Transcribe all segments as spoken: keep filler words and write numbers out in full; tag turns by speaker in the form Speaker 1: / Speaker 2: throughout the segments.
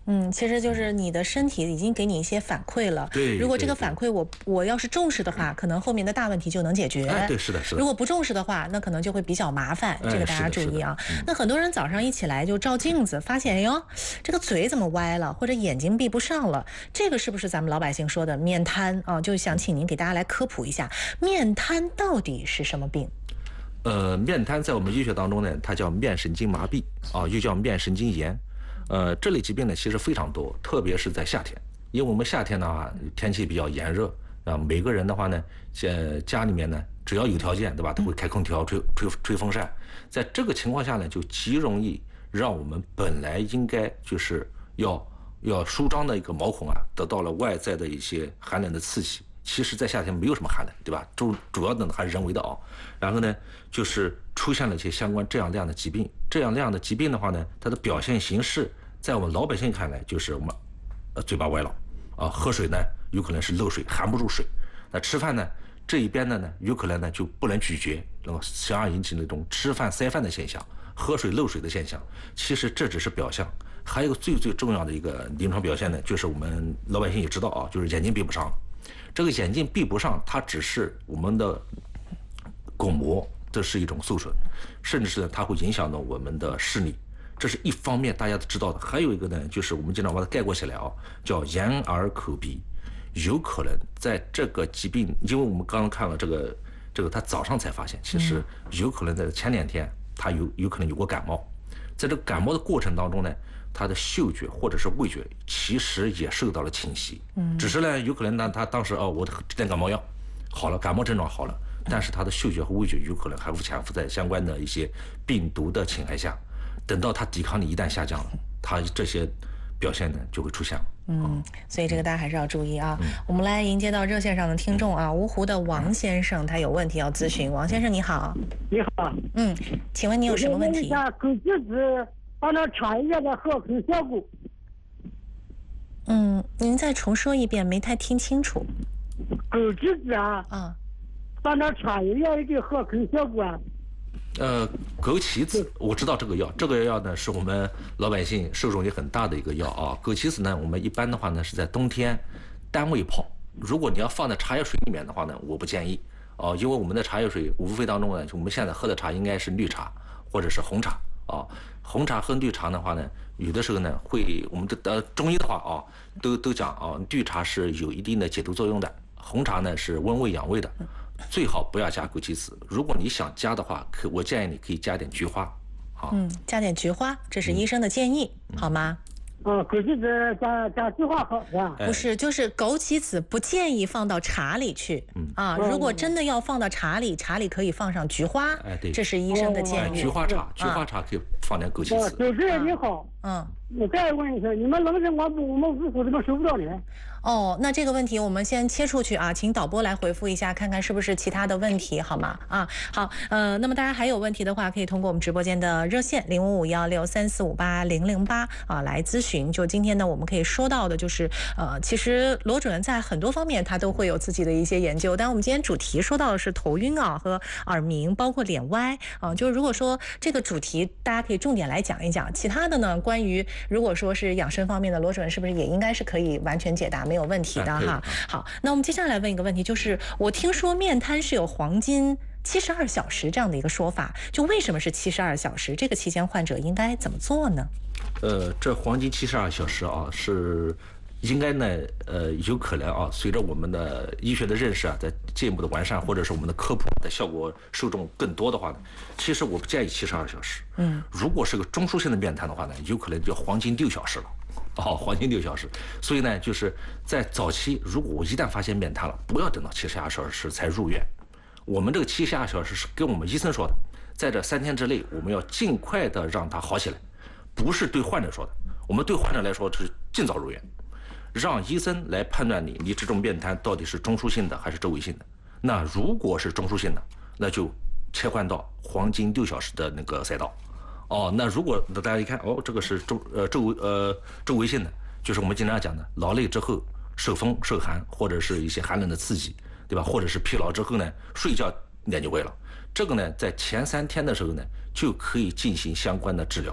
Speaker 1: 嗯，其实就是你的身体已经给你一些反馈了。
Speaker 2: 对，
Speaker 1: 如果这个反馈我我要是重视的话，可能后面的大问题就能解决。
Speaker 2: 哎，对，是的，是的。
Speaker 1: 如果不重视的话，那可能就会比较麻烦。这个大家注意啊。
Speaker 2: 嗯、
Speaker 1: 那很多人早上一起来就照镜子，发现哎呦，这个嘴怎么歪了，或者眼睛闭不上了，这个是不是咱们老百姓说的面瘫啊？就想请您给大家来科普一下，面瘫到底是什么病？
Speaker 2: 呃，面瘫在我们医学当中呢，它叫面神经麻痹啊，又叫面神经炎。呃，这类疾病呢其实非常多，特别是在夏天，因为我们夏天的话天气比较炎热啊，每个人的话呢，呃，家里面呢只要有条件，对吧，都会开空调、吹吹吹风扇，在这个情况下呢，就极容易让我们本来应该就是要要舒张的一个毛孔啊，得到了外在的一些寒冷的刺激。其实，在夏天没有什么寒冷，对吧？主主要的还是人为的啊。然后呢，就是出现了一些相关这样那样的疾病。这样那样的疾病的话呢，它的表现形式，在我们老百姓看来，就是我们呃嘴巴歪了啊，喝水呢有可能是漏水，含不住水。那吃饭呢，这一边的呢，有可能呢就不能咀嚼，然后从而引起那种吃饭塞饭的现象，喝水漏水的现象。其实这只是表象，还有一个最最重要的一个临床表现呢，就是我们老百姓也知道啊，就是眼睛闭不上。这个眼睛闭不上，它只是我们的巩膜，这是一种受损，甚至是它会影响到我们的视力，这是一方面大家都知道的。还有一个呢，就是我们经常把它概括起来啊，叫眼耳口鼻，有可能在这个疾病，因为我们刚刚看了这个这个，他早上才发现，其实有可能在前两天他有有可能有过感冒，在这个感冒的过程当中呢，他的嗅觉或者是味觉其实也受到了侵袭，嗯，只是呢，有可能呢，他当时哦，我吃点感冒药，好了，感冒症状好了，但是他的嗅觉和味觉有可能还会潜伏在相关的一些病毒的侵害下，等到他抵抗力一旦下降了，他这些表现呢就会出现了。
Speaker 1: 嗯，所以这个大家还是要注意啊。嗯、我们来迎接到热线上的听众啊，芜湖的王先生，他有问题要咨询。王先生你好。
Speaker 3: 你好。
Speaker 1: 嗯，请问你有什么问题？
Speaker 3: 枸杞子帮他查一下的合成效果。
Speaker 1: 嗯，您再重说一遍，没太听清楚。
Speaker 3: 枸杞子啊，
Speaker 1: 啊，
Speaker 3: 帮他查一下的合成效果啊。
Speaker 2: 呃，枸杞子我知道这个药，这个药呢是我们老百姓受众也很大的一个药啊。枸杞子呢，我们一般的话呢是在冬天单味泡，如果你要放在茶叶水里面的话呢，我不建议哦、呃，因为我们的茶叶水无非当中呢，我们现在喝的茶应该是绿茶或者是红茶啊。红茶和绿茶的话呢，有的时候呢会，我们的呃中医的话啊，都都讲啊，绿茶是有一定的解毒作用的，红茶呢是温胃养胃的。最好不要加枸杞子，如果你想加的话，可我建议你可以加点菊花，好，
Speaker 1: 嗯，加点菊花，这是医生的建议，嗯、好吗？
Speaker 3: 哦，枸杞子加加菊花好是吧？
Speaker 1: 不是，就是枸杞子不建议放到茶里去，嗯啊，如果真的要放到茶里，茶里可以放上菊花，
Speaker 2: 哎对，
Speaker 1: 这是医生的建议。
Speaker 2: 菊花茶，菊花茶可以放点枸杞子。
Speaker 3: 主持人你好，
Speaker 1: 嗯，
Speaker 3: 我再问一下，你们冷诊我我们芜湖怎么收不到呢？
Speaker 1: 哦，那这个问题我们先切出去啊，请导播来回复一下，看看是不是其他的问题，好吗？啊，好，呃，那么大家还有问题的话，可以通过我们直播间的热线零五五幺六三四五八零零八啊来咨询。就今天呢，我们可以说到的就是，呃，其实罗主任在很多方面他都会有自己的一些研究，但我们今天主题说到的是头晕啊和耳鸣，包括脸歪啊，就是如果说这个主题大家可以重点来讲一讲，其他的呢，关于如果说是养生方面的，罗主任是不是也应该是可以完全解答？没有问题的哈。好，那我们接下来问一个问题，就是我听说面瘫是有黄金七十二小时这样的一个说法，就为什么是七十二小时？这个期间患者应该怎么做呢？
Speaker 2: 呃，这黄金七十二小时啊，是应该呢，呃，有可能啊，随着我们的医学的认识啊，在进一步的完善，或者是我们的科普的效果受众更多的话呢，其实我不建议七十二小时。嗯，如果是个中枢性的面瘫的话呢，有可能就黄金六小时了。哦，黄金六小时，所以呢，就是在早期，如果我一旦发现面瘫了，不要等到七十二小时才入院。我们这个七十二小时是跟我们医生说的，在这三天之内，我们要尽快的让它好起来，不是对患者说的。我们对患者来说是尽早入院，让医生来判断你，你这种面瘫到底是中枢性的还是周围性的。那如果是中枢性的，那就切换到黄金六小时的那个赛道。哦，那如果大家一看，哦，这个是周呃周呃周围性的，就是我们经常讲的劳累之后受风受寒，或者是一些寒冷的刺激，对吧？或者是疲劳之后呢，睡觉脸就歪了。这个呢，在前三天的时候呢，就可以进行相关的治疗。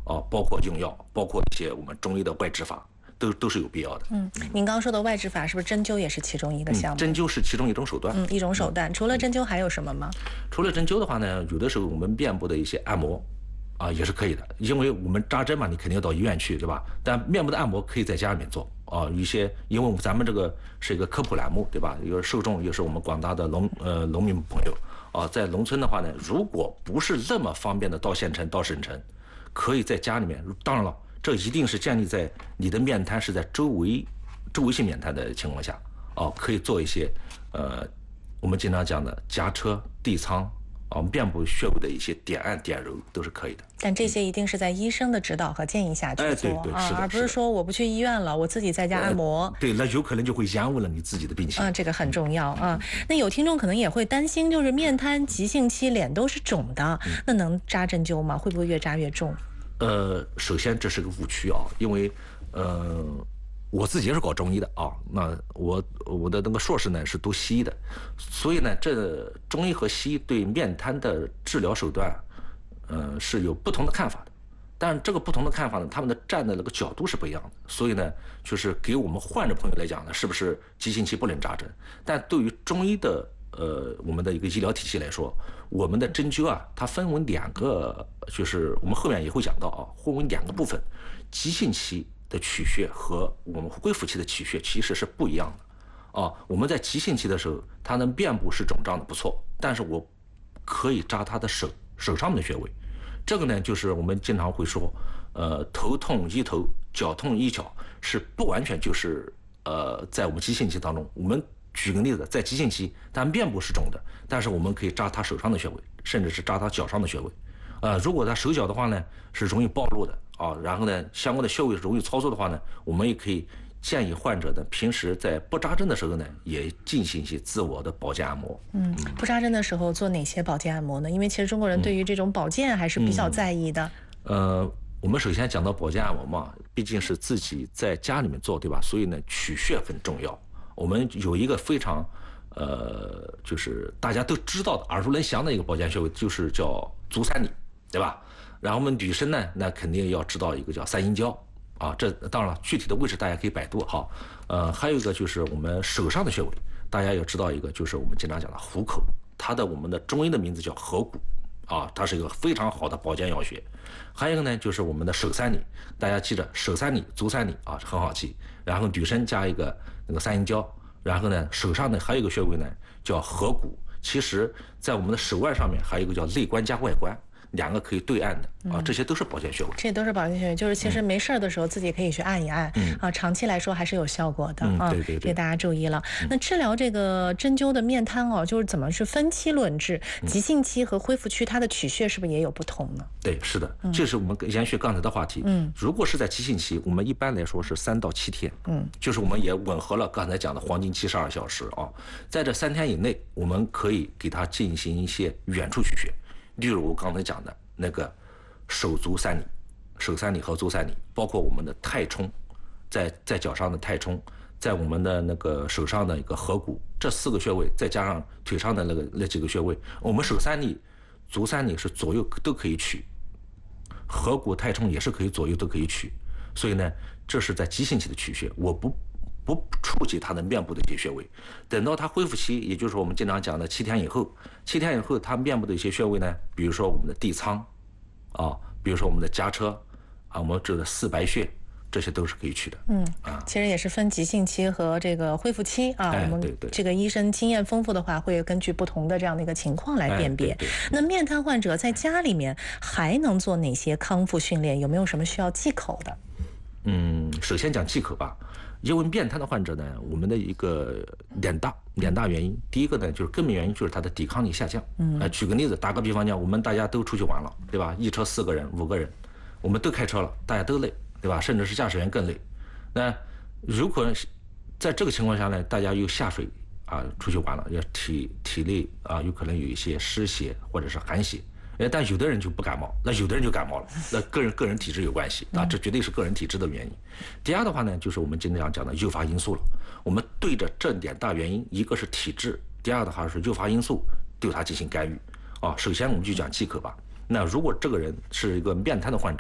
Speaker 2: 啊，包括用药，包括一些我们中医的外治法，都都是有必要的。
Speaker 1: 嗯，您刚刚说的外治法是不是针灸也是其中一个项目？
Speaker 2: 嗯、针灸是其中一种手段。
Speaker 1: 嗯，一种手段。除了针灸还有什么吗？
Speaker 2: 除了针灸的话呢，有的时候我们面部的一些按摩。啊，也是可以的，因为我们扎针嘛，你肯定要到医院去，对吧？但面部的按摩可以在家里面做啊。一些，因为咱们这个是一个科普栏目，对吧？一个受众又是我们广大的农呃农民朋友啊，在农村的话呢，如果不是那么方便的到县城、到省城，可以在家里面。当然了，这一定是建立在你的面瘫是在周围周围性面瘫的情况下啊，可以做一些呃我们经常讲的夹车、地仓。啊，面部穴位的一些点按点揉都是可以的，
Speaker 1: 但这些一定是在医生的指导和建议下去做、
Speaker 2: 哎、对对
Speaker 1: 啊，
Speaker 2: 是的，
Speaker 1: 而不是说我不去医院了，我自己在家按摩。
Speaker 2: 呃、对，那有可能就会延误了你自己的病情。
Speaker 1: 啊，这个很重要啊。那有听众可能也会担心，就是面瘫急性期脸都是肿的，嗯、那能扎针灸吗？会不会越扎越重？
Speaker 2: 呃，首先这是个误区啊，因为呃。我自己也是搞中医的啊，那我我的那个硕士呢是读西医的，所以呢，这中医和西医对面瘫的治疗手段，呃，是有不同的看法的。但这个不同的看法呢，他们的站的那个角度是不一样的。所以呢，就是给我们患者朋友来讲呢，是不是急性期不能扎针？但对于中医的呃我们的一个医疗体系来说，我们的针灸啊，它分为两个，就是我们后面也会讲到啊，分为两个部分，急性期的取穴和我们恢复期的取穴其实是不一样的，啊，我们在急性期的时候，它的面部是肿胀的不错，但是我可以扎他的手手上的穴位，这个呢就是我们经常会说，呃，头痛医头，脚痛医脚，是不完全就是呃在我们急性期当中，我们举个例子，在急性期，它面部是肿的，但是我们可以扎他手上的穴位，甚至是扎他脚上的穴位，呃，如果他手脚的话呢是容易暴露的。啊，然后呢，相关的穴位容易操作的话呢，我们也可以建议患者呢，平时在不扎针的时候呢，也进行一些自我的保健按摩。
Speaker 1: 嗯，不扎针的时候做哪些保健按摩呢？因为其实中国人对于这种保健还是比较在意的。
Speaker 2: 嗯、呃，我们首先讲到保健按摩嘛，毕竟是自己在家里面做，对吧？所以呢，取穴很重要。我们有一个非常，呃，就是大家都知道的、耳熟能详的一个保健穴位，就是叫足三里，对吧？然后我们女生呢，那肯定要知道一个叫三阴交啊，这当然了，具体的位置大家可以百度哈。呃，还有一个就是我们手上的穴位，大家要知道一个，就是我们经常讲的虎口，它的我们的中医的名字叫合谷啊，它是一个非常好的保健药穴。还有一个呢，就是我们的手三里，大家记着手三里、足三里啊，很好记。然后女生加一个那个三阴交，然后呢，手上呢还有一个穴位呢叫合谷，其实在我们的手腕上面还有一个叫内关加外关。两个可以对按的啊，这些都是保健穴位。
Speaker 1: 这都是保健穴位，就是其实没事的时候自己可以去按一按，嗯、啊，长期来说还是有效果的、
Speaker 2: 嗯、
Speaker 1: 啊。
Speaker 2: 对对对，
Speaker 1: 这大家注意了。嗯、那治疗这个针灸的面瘫哦，就是怎么是分期论治？急性期和恢复期它的取穴是不是也有不同呢？
Speaker 2: 对，是的，嗯、这是我们延续刚才的话题。嗯，如果是在急性期，我们一般来说是三到七天。嗯，就是我们也吻合了刚才讲的黄金七十二小时啊，在这三天以内，我们可以给它进行一些远处取穴，例如我刚才讲的那个。手足三里，手三里和足三里，包括我们的太冲，在在脚上的太冲，在我们的那个手上的一个合谷，这四个穴位，再加上腿上的那个那几个穴位，我们手三里、足三里是左右都可以取，合谷、太冲也是可以左右都可以取，所以呢，这是在急性期的取穴，我不不触及他的面部的一些穴位，等到他恢复期，也就是我们经常讲的七天以后，七天以后他面部的一些穴位呢，比如说我们的地仓。啊，比如说我们的夹车啊，我们这个四白穴，这些都是可以取的。
Speaker 1: 嗯啊，其实也是分急性期和这个恢复期啊。
Speaker 2: 哎、
Speaker 1: 我们这个医生经验丰富的话，会根据不同的这样的一个情况来辨别。
Speaker 2: 哎、对对
Speaker 1: 那面瘫患者在家里面还能做哪些康复训练？有没有什么需要忌口的？
Speaker 2: 嗯，首先讲忌口吧。因为面瘫的患者呢，我们的一个两大两大原因，第一个呢就是根本原因就是他的抵抗力下降。嗯，呃，举个例子，打个比方讲，我们大家都出去玩了，对吧？一车四个人、五个人，我们都开车了，大家都累，对吧？甚至是驾驶员更累。那如果在这个情况下呢，大家又下水啊，出去玩了，要体体力啊，有可能有一些湿邪或者是寒邪。哎，但有的人就不感冒，那有的人就感冒了，那个人个人体质有关系啊，这绝对是个人体质的原因。第二的话呢，就是我们经常讲的诱发因素了。我们对着这两大原因，一个是体质，第二的话是诱发因素，对它进行干预啊。首先我们就讲忌口吧。那如果这个人是一个面瘫的患者，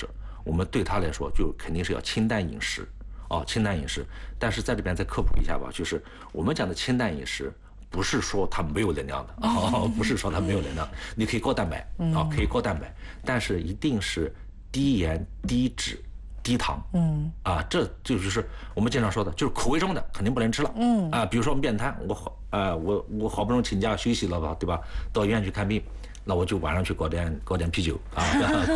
Speaker 2: 我们对他来说就肯定是要清淡饮食，哦，清淡饮食。但是在这边再科普一下吧，就是我们讲的清淡饮食，不是说它没有能量的啊、哦，不是说它没有能量，你可以高蛋白啊、哦，可以高蛋白，但是一定是低盐、低脂、低糖，嗯啊，这就就是我们经常说的，就是口味重的肯定不能吃了，嗯啊，比如说面瘫，我好啊，我我好不容易请假休息了吧，对吧？到医院去看病。那我就晚上去搞点搞点啤酒啊，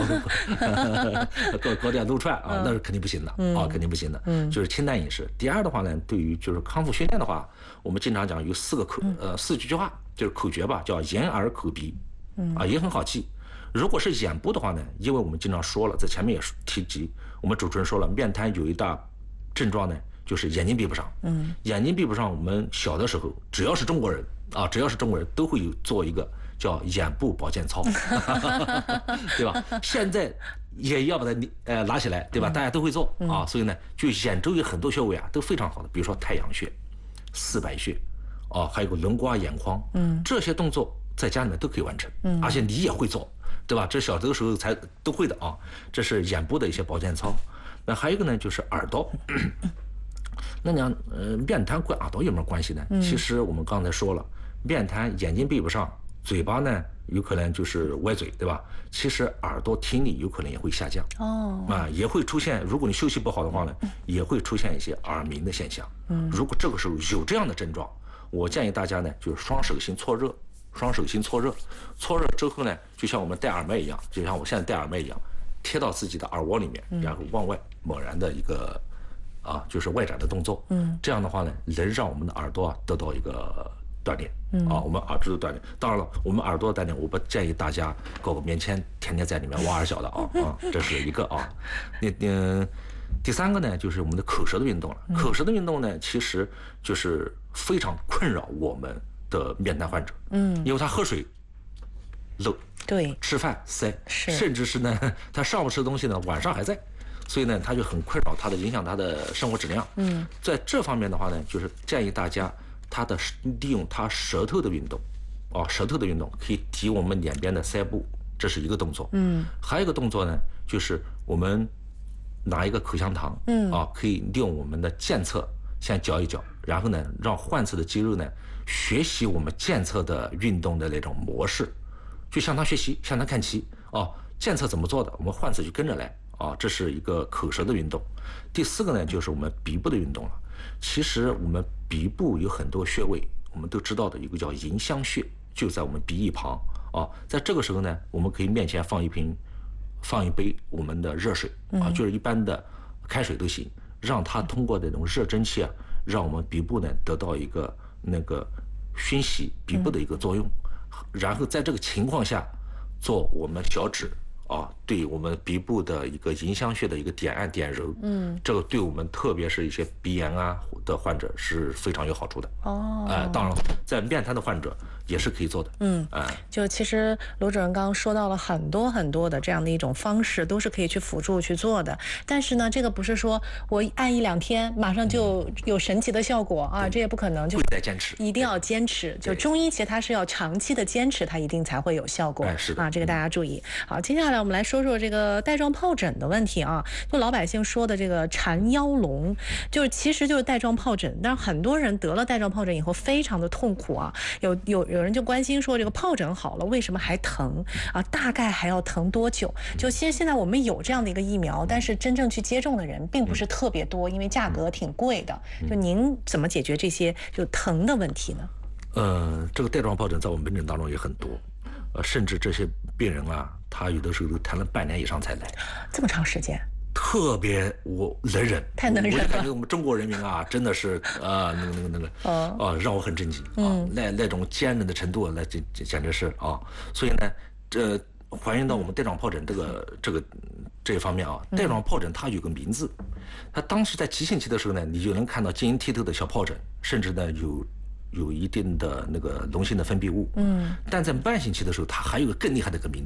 Speaker 2: 搞搞点撸串啊，那是肯定不行的啊，肯定不行的。就是清淡饮食。第二的话呢，对于就是康复训练的话，我们经常讲有四个口呃四句话，就是口诀吧，叫眼耳口鼻，啊也很好记。如果是眼部的话呢，因为我们经常说了，在前面也提及，我们主持人说了，面瘫有一大症状呢，就是眼睛闭不上。嗯，眼睛闭不上，我们小的时候只要是中国人啊，只要是中国人都会有做一个。叫眼部保健操，对吧？现在也要把它呃拿起来，对吧？大家都会做啊，所以呢，就眼周有很多穴位啊都非常好的，比如说太阳穴、四白穴，哦、啊，还有个轮刮眼眶，嗯，这些动作在家里面都可以完成，嗯，而且你也会做，对吧？这小的时候才都会的啊。这是眼部的一些保健操。那还有一个呢，就是耳朵。那讲呃面瘫跟耳朵有没有关系呢？其实我们刚才说了，面瘫眼睛闭不上。嘴巴呢，有可能就是歪嘴，对吧？其实耳朵听力有可能也会下降哦，啊，也会出现。如果你休息不好的话呢，也会出现一些耳鸣的现象。嗯，如果这个时候有这样的症状，我建议大家呢，就是双手心搓热，双手心搓热，搓热之后呢，就像我们戴耳麦一样，就像我现在戴耳麦一样，贴到自己的耳窝里面，然后往外猛然的一个啊，就是外展的动作。嗯，这样的话呢，能让我们的耳朵啊得到一个。锻炼啊，我们耳朵的锻炼。当然了，我们耳朵的锻炼，我不建议大家搞个棉签，天天在里面挖耳小的啊啊，这是一个啊。那嗯，第三个呢，就是我们的口舌的运动了。口舌的运动呢，其实就是非常困扰我们的面瘫患者，嗯，因为他喝水漏，对，吃饭塞，是，甚至是呢，他上午吃的东西呢，晚上还在。所以呢，他就很困扰他的，影响他的生活质量。嗯，在这方面的话呢，就是建议大家。他的利用他舌头的运动，啊，舌头的运动可以提我们脸边的腮部，这是一个动作。嗯，还有一个动作呢，就是我们拿一个口香糖，嗯，啊，可以利用我们的健侧先嚼一嚼，然后呢，让患侧的肌肉呢学习我们健侧的运动的那种模式，就向他学习，向他看齐。哦，健侧怎么做的，我们患侧就跟着来。啊，这是一个口舌的运动。第四个呢，就是我们鼻部的运动了。其实我们鼻部有很多穴位，我们都知道的，有个叫迎香穴，就在我们鼻翼旁啊。在这个时候呢，我们可以面前放一瓶，放一杯我们的热水啊，就是一般的开水都行，让它通过这种热蒸汽啊，让我们鼻部呢得到一个那个熏洗鼻部的一个作用，然后在这个情况下做我们脚趾。啊，对我们鼻部的一个迎香穴的一个点按点揉，嗯，这个对我们特别是一些鼻炎啊的患者是非常有好处的。哦，哎、呃，当然了，在面瘫的患者也是可以做的。嗯，哎、呃，
Speaker 1: 就其实罗主任刚刚说到了很多很多的这样的一种方式，都是可以去辅助去做的。但是呢，这个不是说我按一两天马上就有神奇的效果啊，嗯、这也不可能，就
Speaker 2: 得坚持，
Speaker 1: 一定要坚持。就中医其实它是要长期的坚持，它一定才会有效果。
Speaker 2: 哎，是的啊，
Speaker 1: 这个大家注意。好，接下来。我们来说说这个带状疱疹的问题啊，就老百姓说的这个缠腰龙，就是其实就是带状疱疹，但是很多人得了带状疱疹以后非常的痛苦啊，有有有人就关心说这个疱疹好了，为什么还疼啊？大概还要疼多久？就其实现在我们有这样的一个疫苗，但是真正去接种的人并不是特别多，因为价格挺贵的。就您怎么解决这些就疼的问题呢？
Speaker 2: 呃，这个带状疱疹在我们门诊当中也很多。呃，甚至这些病人啊，他有的时候都谈了半年以上才来，
Speaker 1: 这么长时间，
Speaker 2: 特别我能忍，
Speaker 1: 太能忍了。
Speaker 2: 我就感觉我们中国人民啊，真的是啊，那个那个那个，哦，啊，让我很震惊啊，那那种坚韧的程度，那这这简直是啊。所以呢，这还原到我们带状疱疹这个这个这一方面啊，带状疱疹它有个名字，它当时在急性期的时候呢，你就能看到晶莹剔透的小疱疹，甚至呢有。有一定的那个脓性的分泌物，嗯，但在慢性期的时候，它还有个更厉害的一个名字，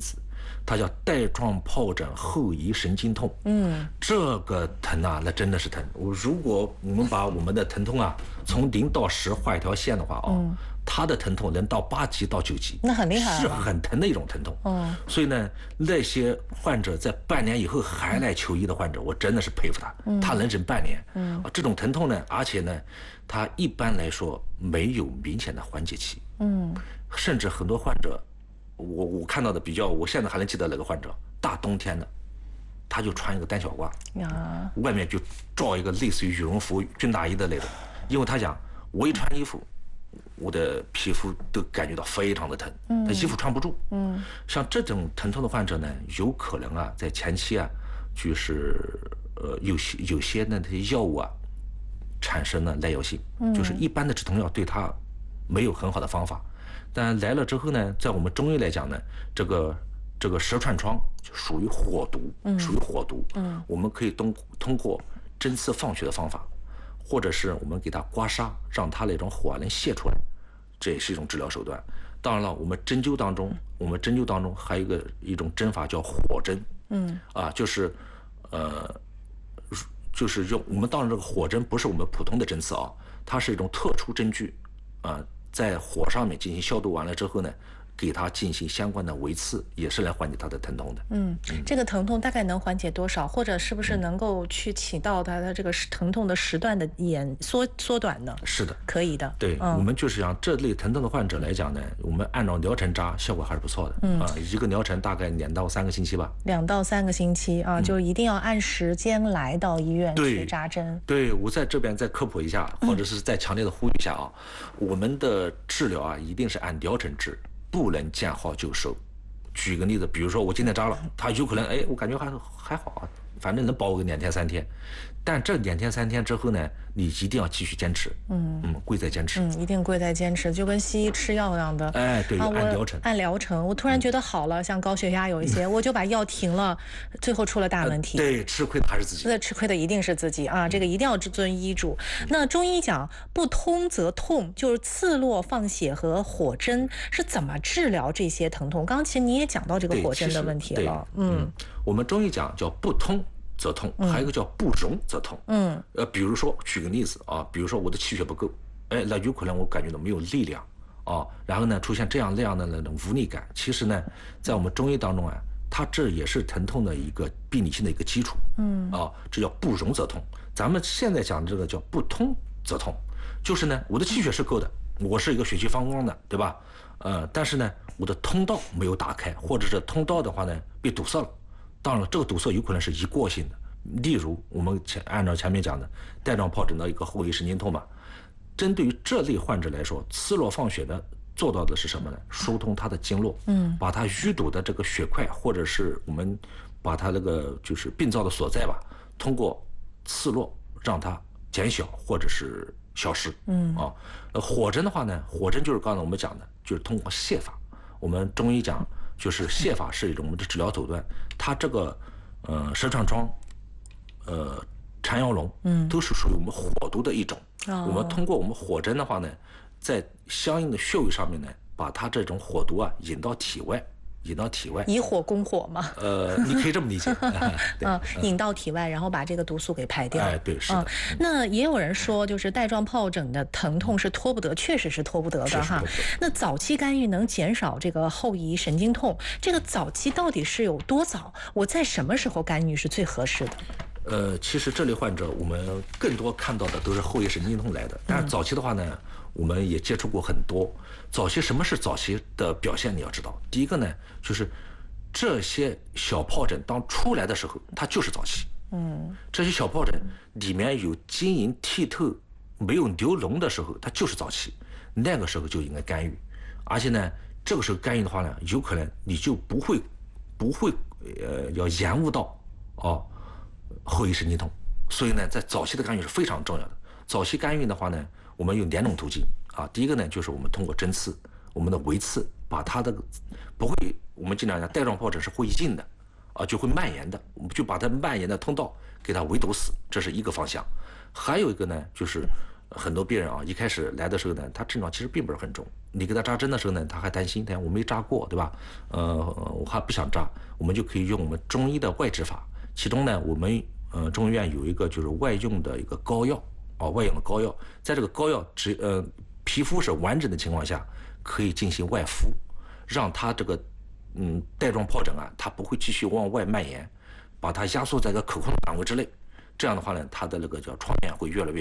Speaker 2: 它叫带状疱疹后遗神经痛。
Speaker 1: 嗯，
Speaker 2: 这个疼啊，那真的是疼。我如果我们把我们的疼痛啊从零到十画一条线的话啊、哦，嗯、它的疼痛能到八级到九级，
Speaker 1: 那很厉害、啊，
Speaker 2: 是很疼的一种疼痛。
Speaker 1: 嗯，
Speaker 2: 所以呢，那些患者在半年以后还来求医的患者，我真的是佩服他，嗯、他能忍半年。嗯，啊，这种疼痛呢，而且呢，它一般来说没有明显的缓解期。嗯，甚至很多患者。我我看到的比较，我现在还能记得那个患者，大冬天的，他就穿一个单小褂，呀，外面就罩一个类似于羽绒服、军大衣的那种，因为他讲，我一穿衣服，我的皮肤都感觉到非常的疼，嗯，他衣服穿不住，嗯，像这种疼痛的患者呢，有可能啊，在前期啊，就是呃有些有些那些药物啊，产生了耐药性，嗯，就是一般的止痛药对他没有很好的方法。但来了之后呢，在我们中医来讲呢，这个这个蛇串疮就属于火毒，嗯、属于火毒。嗯，我们可以通通过针刺放血的方法，或者是我们给它刮痧，让它那种火能泄出来，这也是一种治疗手段。当然了，我们针灸当中，我们针灸当中还有一个一种针法叫火针。嗯，啊，就是呃，就是用我们当然这个火针不是我们普通的针刺啊，它是一种特殊针具，啊。在火上面进行消毒完了之后呢，给它进行相关的围刺，也是来缓解它的疼痛的。
Speaker 1: 嗯，这个疼痛大概能缓解多少，或者是不是能够去起到它的这个疼痛的时段的延缩缩短呢？
Speaker 2: 是的，
Speaker 1: 可以的。
Speaker 2: 对，嗯、我们就是像这类疼痛的患者来讲呢，我们按照疗程扎，效果还是不错的。嗯啊，一个疗程大概两到三个星期吧。
Speaker 1: 两到三个星期啊，嗯、就一定要按时间来到医院去扎针。
Speaker 2: 对，我在这边再科普一下，或者是再强烈的呼吁一下啊，嗯、我们的治疗啊，一定是按疗程治。不能见好就收。举个例子，比如说我今天扎了，他有可能哎，我感觉还还好啊，反正能保我个两天三天。但这两天三天之后呢，你一定要继续坚持，嗯嗯，贵在坚持，
Speaker 1: 嗯，一定贵在坚持，就跟西医吃药一样的，
Speaker 2: 哎，对，
Speaker 1: 啊、
Speaker 2: 按疗程，
Speaker 1: 按疗程。我突然觉得好了，嗯、像高血压有一些，我就把药停了，最后出了大问题。
Speaker 2: 呃、对，吃亏的还是自己，
Speaker 1: 那吃亏的一定是自己啊，这个一定要遵医嘱。嗯、那中医讲不通则痛，就是刺络放血和火针是怎么治疗这些疼痛？刚刚其实你也讲到这个火针的问题了，
Speaker 2: 嗯，嗯我们中医讲叫不通则痛，还有一个叫不溶则痛。嗯，呃，比如说举个例子啊，比如说我的气血不够，哎，那有可能我感觉到没有力量啊，然后呢出现这样那样的那种无力感。其实呢，在我们中医当中啊，它这也是疼痛的一个病理性的一个基础。嗯，啊，这叫不溶则痛。咱们现在讲这个叫不通则痛，就是呢，我的气血是够的，我是一个血气方刚的，对吧？呃，但是呢，我的通道没有打开，或者是通道的话呢被堵塞了。当然了，这个堵塞有可能是一过性的，例如我们前按照前面讲的带状疱疹的一个后遗神经痛嘛。针对于这类患者来说，刺络放血呢，做到的是什么呢？疏通它的经络，嗯，把它淤堵的这个血块，或者是我们把它那个就是病灶的所在吧，通过刺络让它减小或者是消失。嗯啊，呃，火针的话呢，火针就是刚才我们讲的，就是通过泻法。我们中医讲。就是泻法是一种我们的治疗手段，它这个呃蛇串疮、呃缠腰龙，嗯，都是属于我们火毒的一种。哦、我们通过我们火针的话呢，在相应的穴位上面呢，把它这种火毒啊引到体外，引到体外，
Speaker 1: 以火攻火嘛。
Speaker 2: 呃，你可以这么理解。
Speaker 1: 嗯，引到体外，然后把这个毒素给排掉。
Speaker 2: 哎，对，是的。
Speaker 1: 嗯、那也有人说，就是带状疱疹的疼痛是拖不得，确实是拖不得的哈。那早期干预能减少这个后遗神经痛，这个早期到底是有多早？我在什么时候干预是最合适的？
Speaker 2: 呃，其实这类患者我们更多看到的都是后遗神经痛来的，但是早期的话呢，我们也接触过很多。早期什么是早期的表现？你要知道，第一个呢，就是这些小疱疹当出来的时候，它就是早期。嗯，这些小疱疹里面有晶莹剔透、没有流脓的时候，它就是早期。那个时候就应该干预，而且呢，这个时候干预的话呢，有可能你就不会不会呃要延误到哦后遗神经痛。所以呢，在早期的干预是非常重要的。早期干预的话呢，我们有两种途径。啊，第一个呢，就是我们通过针刺，我们的围刺，把它的不会，我们经常讲带状疱疹是会硬的，啊，就会蔓延的，我们就把它蔓延的通道给它围堵死，这是一个方向。还有一个呢，就是很多病人啊，一开始来的时候呢，他症状其实并不是很重。你给他扎针的时候呢，他还担心，他我没扎过，对吧？呃，我还不想扎，我们就可以用我们中医的外治法。其中呢，我们呃中医院有一个就是外用的一个膏药啊，外用的膏药，在这个膏药只呃皮肤是完整的情况下，可以进行外敷，让他这个嗯带状疱疹啊，它不会继续往外蔓延，把它压缩在一个可控的范围之内。这样的话呢，它的那个叫创面会越来越